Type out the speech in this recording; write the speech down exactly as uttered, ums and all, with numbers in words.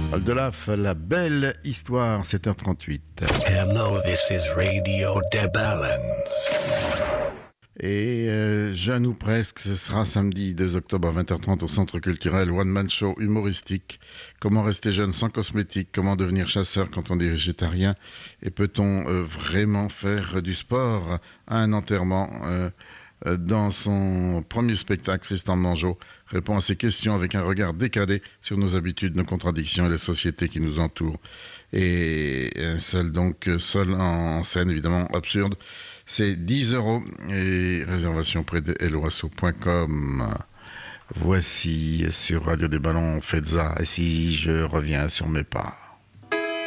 Oldelaf, la belle histoire, sept heures trente-huit. Hello, this is Radio De Balance. Et euh, jeune ou presque, ce sera samedi deux octobre à vingt heures trente au Centre culturel One Man Show humoristique. Comment rester jeune sans cosmétiques? Comment devenir chasseur quand on est végétarien? Et peut-on euh, vraiment faire du sport à un enterrement? euh, euh, Dans son premier spectacle, Tristan Manjot répond à ces questions avec un regard décalé sur nos habitudes, nos contradictions et les sociétés qui nous entourent. Et un seul, donc, seul en scène, évidemment, absurde. C'est dix euros et réservation près de eloasso point com. Voici sur Radio des Ballons, faites ça. Et si je reviens sur mes pas.